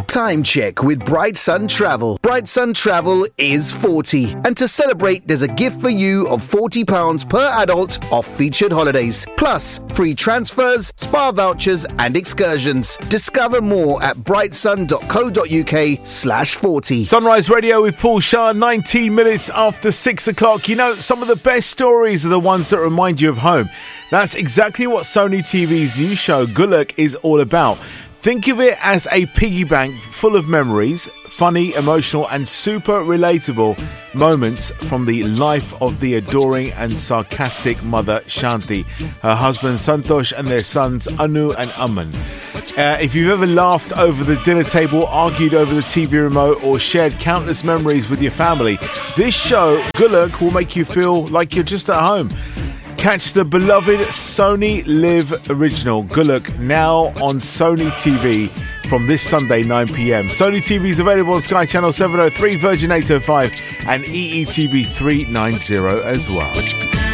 Time check with Bright Sun Travel. Bright Sun Travel is 40. And to celebrate, there's a gift for you of £40 per adult off featured holidays. Plus, free transfers, spa vouchers and excursions. Discover more at brightsun.co.uk/40. Sunrise Radio with Paul Shah, 19 minutes after 6 o'clock. You know, some of the best stories are the ones that remind you of home. That's exactly what Sony TV's new show, Gulak, is all about. Think of it as a piggy bank full of memories, funny, emotional and super relatable moments from the life of the adoring and sarcastic mother Shanti, her husband Santosh and their sons Anu and Aman. If you've ever laughed over the dinner table, argued over the TV remote or shared countless memories with your family, this show, Gulak, will make you feel like you're just at home. Catch the beloved Sony Live original Gulak now on Sony TV from this Sunday 9pm. Sony TV is available on Sky Channel 703, Virgin 805 and EETV 390 as well.